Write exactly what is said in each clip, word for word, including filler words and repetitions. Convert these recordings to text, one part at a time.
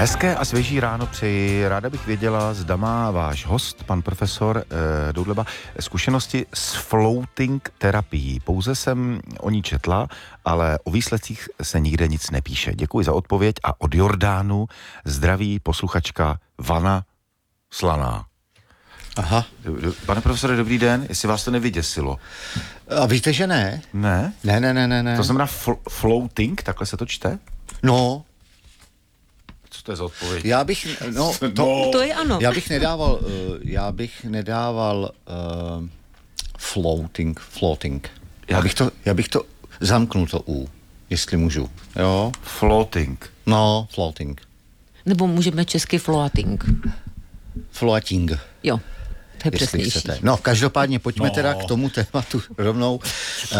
Hezké a svěží ráno přeji. Ráda bych věděla, zda má váš host, pan profesor eh, Doudleba, zkušenosti s floating terapií. Pouze jsem o ní četla, ale o výsledcích se nikde nic nepíše. Děkuji za odpověď a od Jordánu zdraví posluchačka Vana Slaná. Aha. Pane profesore, dobrý den, jestli vás to nevyděsilo. A víte, že ne? Ne? Ne, ne, ne, ne, ne. To znamená fl- floating, takhle se to čte? No. Co to je za odpověď? Já bych, no, to, no. To je ano. Já bych nedával, uh, já bych nedával uh, floating, floating. Já bych to, já bych to zamknul to U, jestli můžu, jo? Floating. No, floating. Nebo můžeme česky floating. Floating. Jo, to je Jestli přesnější. chcete. No, každopádně pojďme No. teda k tomu tématu rovnou. Uh,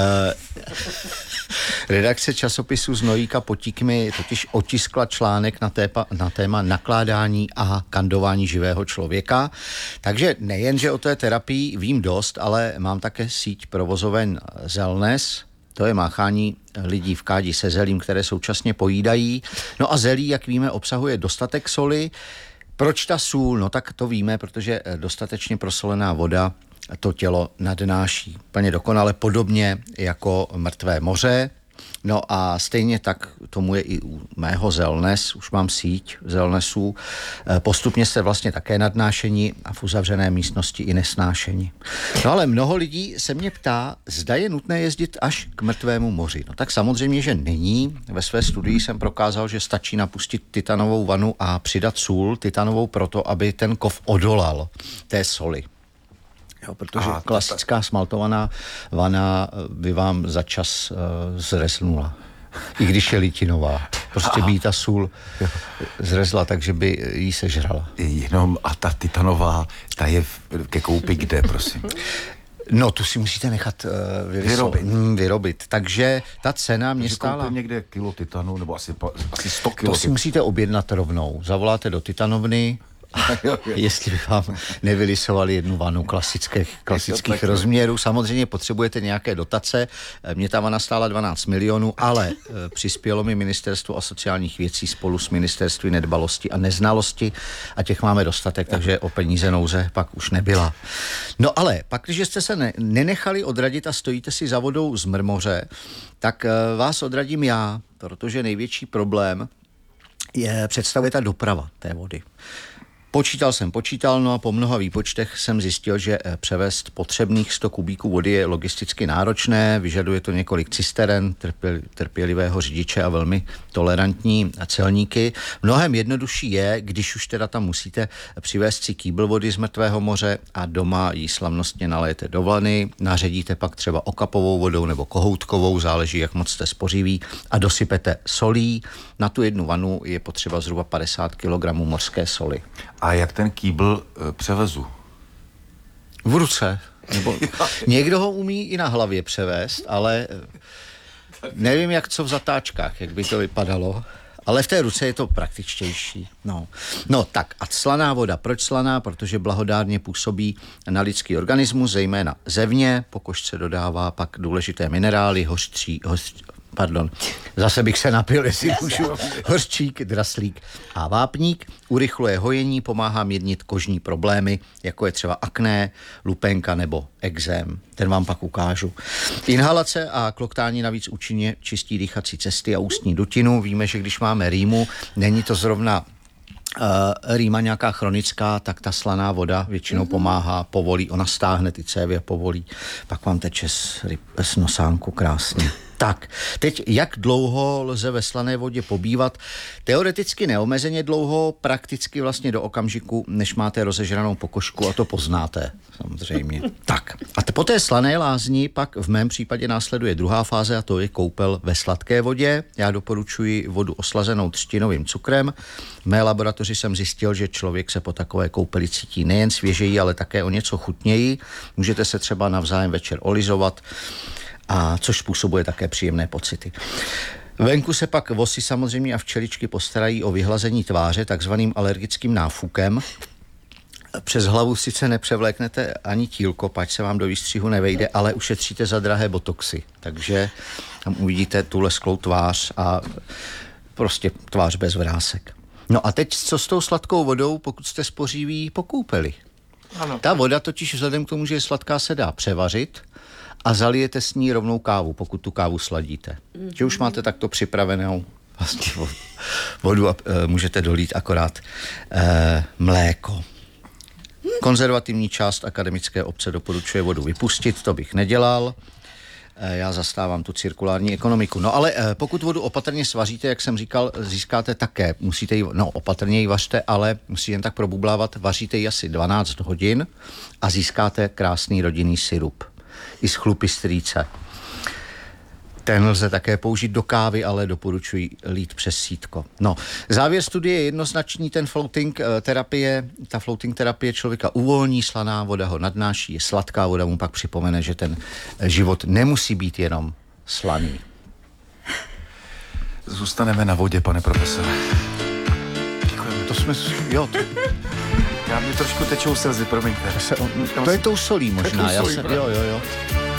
redakce časopisu Znojíka Potík mi totiž otiskla článek na, tépa, na téma nakládání a kandování živého člověka. Takže nejen, že o té terapii vím dost, ale mám také síť provozoven Zelnes. To je máchání lidí v kádi se zelím, které současně pojídají. No a zelí, jak víme, obsahuje dostatek soli. Proč ta sůl? No tak to víme, protože dostatečně prosolená voda to tělo nadnáší. Úplně dokonale podobně jako mrtvé moře. No a stejně tak tomu je i u mého Zelnes, už mám síť Zelnesů. Postupně jste vlastně také nadnášení a v uzavřené místnosti i nesnášení. No ale mnoho lidí se mě ptá, zda je nutné jezdit až k mrtvému moři. No tak samozřejmě, že není. Ve své studii jsem prokázal, že stačí napustit titanovou vanu a přidat sůl titanovou proto, aby ten kov odolal té soli. Jo, protože Aha, klasická smaltovaná vana by vám za čas uh, zreznula. I když je litinová. Prostě by ta sůl zrezla, takže by jí sežrala. Jenom a ta titanová, ta je v, ke koupi kde, prosím? No, tu si musíte nechat uh, Vyrobit. Mm, vyrobit. Takže ta cena mě Takže stála... koupím někde kilo titanu, nebo asi, asi sto kilo. To si musíte objednat rovnou. Zavoláte do titanovny, jestli by vám nevylisovali jednu vanu klasických, klasických rozměrů. Samozřejmě potřebujete nějaké dotace. Mě ta vana stála dvanáct milionů, ale e, přispělo mi Ministerstvo a sociálních věcí spolu s Ministerství nedbalosti a neznalosti a těch máme dostatek, takže o peníze nouze pak už nebyla. No ale pak, když jste se ne, nenechali odradit a stojíte si za vodou z mrmoře, tak e, vás odradím já, protože největší problém je, představuje ta doprava té vody. Počítal jsem, počítal, no a po mnoha výpočtech jsem zjistil, že převést potřebných sto kubíků vody je logisticky náročné, vyžaduje to několik cisteren, trpěl, trpělivého řidiče a velmi tolerantní celníky. Mnohem jednodušší je, když už teda tam musíte přivést si kýbl vody z mrtvého moře a doma ji slavnostně nalijete do vany, naředíte pak třeba okapovou vodou nebo kohoutkovou, záleží, jak moc jste spořiví, a dosypete solí. Na tu jednu vanu je potřeba zhruba padesát kilogramů mořské soli. A jak ten kýbl e, převezu? V ruce. Nebo někdo ho umí i na hlavě převést, ale nevím, jak co v zatáčkách, jak by to vypadalo. Ale v té ruce je to praktičtější. No. no tak a slaná voda. Proč slaná? Protože blahodárně působí na lidský organismus, zejména zevně, po kožce dodává pak důležité minerály, hořčí, hoř, pardon, zase bych se napil, jestli můžu, hořčík, draslík a vápník, urychluje hojení, pomáhá mírnit kožní problémy, jako je třeba akné, lupenka nebo ekzém. Ten vám pak ukážu. Inhalace a kloktání navíc účinně čistí dýchací cesty a ústní dutinu. Víme, že když máme rýmu, není to zrovna Uh, rýma nějaká chronická, tak ta slaná voda většinou pomáhá, povolí, ona stáhne ty cévy a povolí, pak vám teče z, ryb, z nosánku krásně. Tak, teď jak dlouho lze ve slané vodě pobývat? Teoreticky neomezeně dlouho, prakticky vlastně do okamžiku, než máte rozežranou pokožku, a to poznáte samozřejmě. Tak, a t- po té slané lázni pak v mém případě následuje druhá fáze a to je koupel ve sladké vodě. Já doporučuji vodu oslazenou třtinovým cukrem. V mé laboratoři jsem zjistil, že člověk se po takové koupeli cítí nejen svěžeji, ale také o něco chutněji. Můžete se třeba navzájem večer olizovat, a což způsobuje také příjemné pocity. Venku se pak vosy samozřejmě a včeličky postarají o vyhlazení tváře takzvaným alergickým náfukem. Přes hlavu sice nepřevléknete ani tílko, pač se vám do výstřihu nevejde, ale ušetříte za drahé botoxy. Takže tam uvidíte tu lesklou tvář a prostě tvář bez vrásek. No a teď co s tou sladkou vodou, pokud jste spořiví po koupeli? Ano. Ta voda totiž vzhledem k tomu, že je sladká, se dá převařit a zalijete s ní rovnou kávu, pokud tu kávu sladíte. Mm-hmm. Že už máte takto připravenou vlastně vodu a e, můžete dolít akorát e, mléko. Konzervativní část akademické obce doporučuje vodu vypustit, to bych nedělal. E, já zastávám tu cirkulární ekonomiku. No ale e, pokud vodu opatrně svaříte, jak jsem říkal, získáte také, musíte ji, no opatrně ji vařte, ale musí jen tak probublávat, vaříte ji asi dvanáct hodin a získáte krásný rodinný sirup. I z chlupy strýce. Ten lze také použít do kávy, ale doporučuji lít přes sítko. No, závěr studie je jednoznačný, ten floating terapie, ta floating terapie člověka uvolní, slaná voda ho nadnáší, je sladká voda mu pak připomene, že ten život nemusí být jenom slaný. Zůstaneme na vodě, pane profesore. Děkujeme, to jsme, jo, to, Já mi trošku tečou slzy, promiňte. to je tou solí možná, tou solí, já jsem, jo, jo, jo.